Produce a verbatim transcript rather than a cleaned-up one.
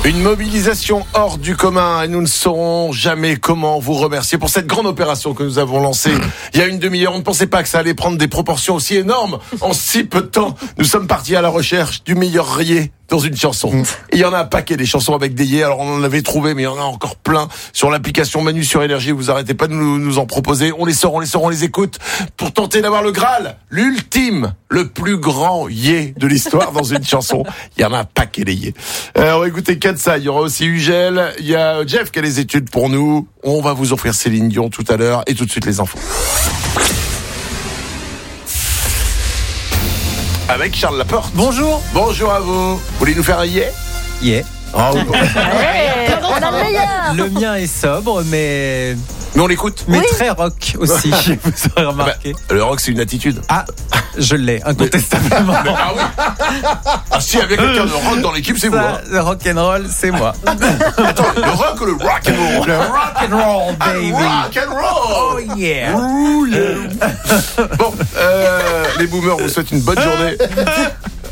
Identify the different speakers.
Speaker 1: Une mobilisation hors du commun et nous ne saurons jamais comment vous remercier pour cette grande opération que nous avons lancée il y a une demi-heure. On ne pensait pas que ça allait prendre des proportions aussi énormes en si peu de temps. Nous sommes partis à la recherche du meilleur rayé dans une chanson. Et il y en a un paquet des chansons avec des yés. Alors on en avait trouvé, mais il y en a encore plein sur l'application Manu sur Énergie. Vous arrêtez pas de nous, nous en proposer. On les sort, on les sort, on les écoute pour tenter d'avoir le Graal, l'ultime, le plus grand yé de l'histoire dans une chanson. Il y en a un paquet des yés. Euh, on va écouter Katsa. Il y aura aussi Ugel. Il y a Jeff qui a les études pour nous. On va vous offrir Céline Dion tout à l'heure et tout de suite les infos. Avec Charles Laporte.
Speaker 2: Bonjour.
Speaker 1: Bonjour à vous. Vous voulez nous faire un yé?
Speaker 2: Yeah.
Speaker 1: Oh,
Speaker 3: Hey, on a le meilleur.
Speaker 2: Le mien est sobre, mais
Speaker 1: mais on l'écoute.
Speaker 2: mais
Speaker 3: Oui.
Speaker 2: très rock aussi. Vous aurez remarqué.
Speaker 1: Bah, le rock, c'est une attitude.
Speaker 2: Ah, je l'ai incontestablement.
Speaker 1: Mais, ah oui. Ah si, avec quelqu'un de rock dans l'équipe, c'est vous.
Speaker 2: Ça,
Speaker 1: Hein.
Speaker 2: le rock and roll, c'est moi.
Speaker 1: Attends, le rock ou le rock and roll?
Speaker 2: Le rock and roll,
Speaker 1: Ah,
Speaker 2: baby.
Speaker 1: rock and roll.
Speaker 2: Oh yeah.
Speaker 1: Bon, euh, les boomers vous souhaitent une bonne journée.